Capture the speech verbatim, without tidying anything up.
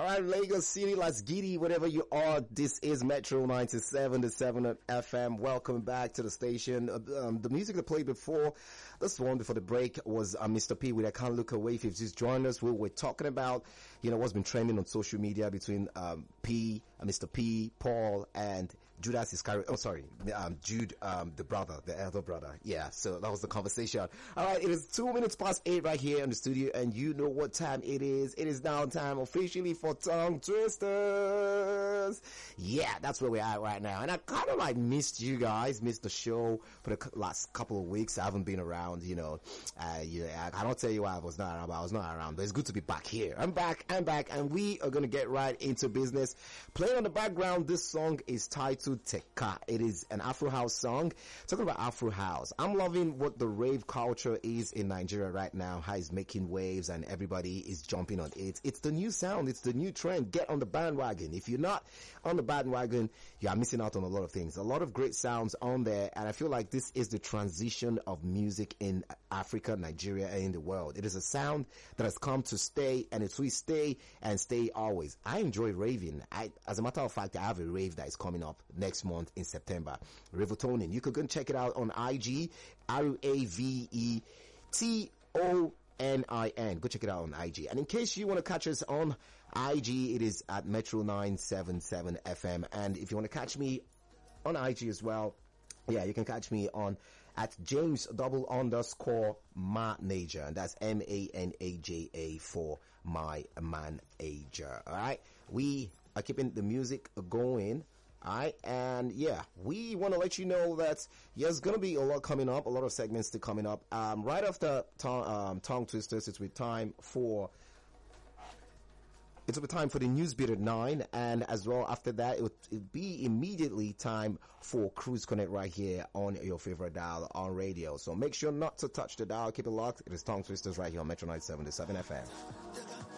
right, Lagos City, Las Giddy, whatever you are, this is Metro ninety-seven to seven F M. Welcome back to the station. Uh, um, the music that played before, this one before the break was uh, Mister P with I Can't Look Away. If you've just joined us, we we're talking about, you know, what's been trending on social media between um, P, uh, Mister P, Paul, and Judas Iscariot. Oh, sorry, um, Jude, um, the brother, the elder brother. Yeah, so that was the conversation. All right, it is two minutes past eight right here in the studio, and you know what time it is. It is now time officially for Tongue Twisters. Yeah, that's where we are right now. And I kind of like missed you guys, missed the show for the last couple of weeks. I haven't been around, you know. Uh, yeah, I can't tell you why I was not around, but I was not around. But it's good to be back here. I'm back, I'm back, and we are going to get right into business. Playing on the background, this song is titled Teka. It is an Afro House song. Talking about Afro House, I'm loving what the rave culture is in Nigeria right now, how it's making waves and everybody is jumping on it. It's the new sound. It's the new trend. Get on the bandwagon. If you're not on the bandwagon, you are missing out on a lot of things. A lot of great sounds on there, and I feel like this is the transition of music in Africa, Nigeria, and in the world. It is a sound that has come to stay, and it will stay and stay always. I enjoy raving. I, as a matter of fact, I have a rave that is coming up next month in September. Ravotonin. You could go and check it out on I G, R A V E T O N I N. Go check it out on I G. And in case you want to catch us on I G, it is at Metro nine seven seven F M. And if you want to catch me on I G as well, yeah, you can catch me on at James double underscore manager, and that's M A N A J A for my manager. All right, we are keeping the music going. Alright, and yeah, we want to let you know that there's going to be a lot coming up, a lot of segments still coming up. Um, right after tongue, um, tongue twisters, it's with time for It'll be time for the news beat at nine, and as well after that, it'll, it'll be immediately time for Cruise Connect right here on your favorite dial on radio. So make sure not to touch the dial, keep it locked. It is Tongue Twisters right here on Metro ninety-seven point seven F M.